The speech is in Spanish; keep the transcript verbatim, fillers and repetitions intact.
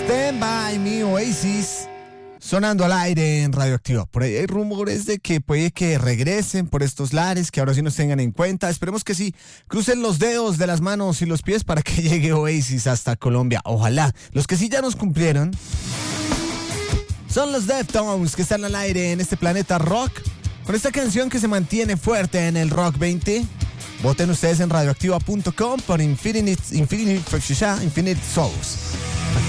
Stand By Me, Oasis, sonando al aire en Radioactiva. Por ahí hay rumores de que puede que regresen por estos lares, que ahora sí nos tengan en cuenta. Esperemos que sí. Crucen los dedos de las manos y los pies para que llegue Oasis hasta Colombia. Ojalá. Los que sí ya nos cumplieron son los Deftones, que están al aire en este planeta rock, con esta canción que se mantiene fuerte en el Rock veinte. Voten ustedes en radioactiva punto com por Infinite, Infinite, Infinite Souls.